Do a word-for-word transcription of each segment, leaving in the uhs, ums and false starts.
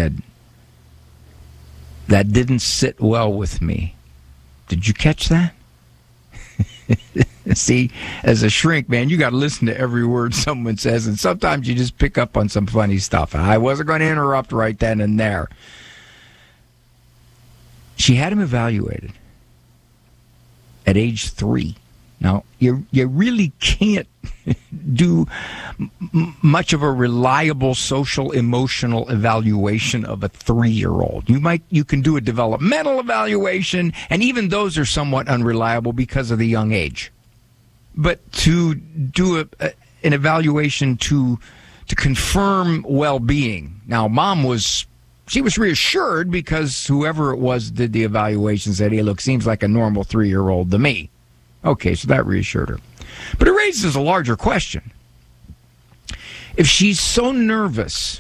said, "That didn't sit well with me." Did you catch that? See, as a shrink, man, you got to listen to every word someone says, and sometimes you just pick up on some funny stuff. I wasn't going to interrupt right then and there. She had him evaluated at age three. Now, you you really can't do m- much of a reliable social emotional evaluation of a three-year-old. You might you can do a developmental evaluation, and even those are somewhat unreliable because of the young age. But to do a, a, an evaluation to to confirm well-being. Now, Mom was she was reassured because whoever it was did the evaluation said, "Hey, look, seems like a normal three-year-old to me." Okay, so that reassured her. But it raises a larger question. If she's so nervous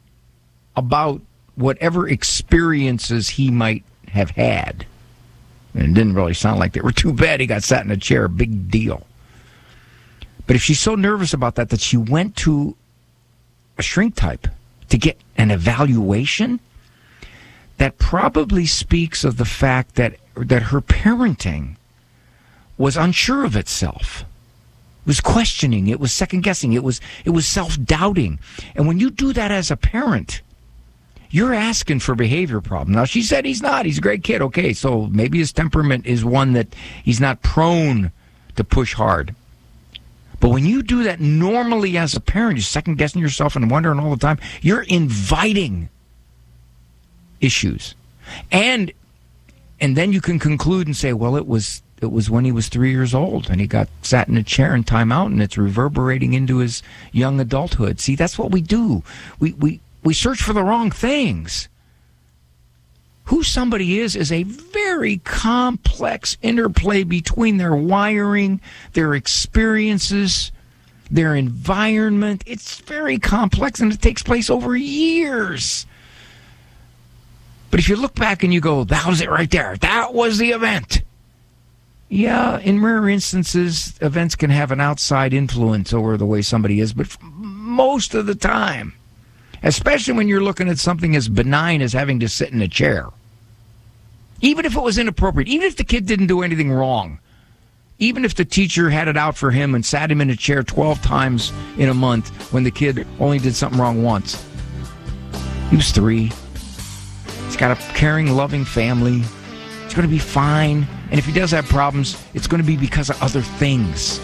about whatever experiences he might have had, and it didn't really sound like they were too bad, he got sat in a chair, big deal. But if she's so nervous about that that she went to a shrink type to get an evaluation, that probably speaks of the fact that that her parenting was unsure of itself. It was questioning. It was second-guessing. It was it was self-doubting. And when you do that as a parent, you're asking for behavior problem. Now, she said he's not. He's a great kid. Okay, so maybe his temperament is one that he's not prone to push hard. But when you do that normally as a parent, you're second-guessing yourself and wondering all the time, you're inviting issues. And and then you can conclude and say, well, it was It was when he was three years old and he got sat in a chair in timeout, and it's reverberating into his young adulthood. See, that's what we do. We we, we search for the wrong things. Who somebody is is a very complex interplay between their wiring, their experiences, their environment. It's very complex, and it takes place over years. But if you look back and you go, that was it right there. That was the event. Yeah, in rare instances, events can have an outside influence over the way somebody is, but most of the time, especially when you're looking at something as benign as having to sit in a chair, even if it was inappropriate, even if the kid didn't do anything wrong, even if the teacher had it out for him and sat him in a chair twelve times in a month when the kid only did something wrong once. He was three. He's got a caring, loving family. It's going to be fine. And if he does have problems, it's going to be because of other things.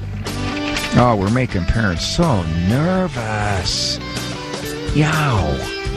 Oh, we're making parents so nervous. Yow.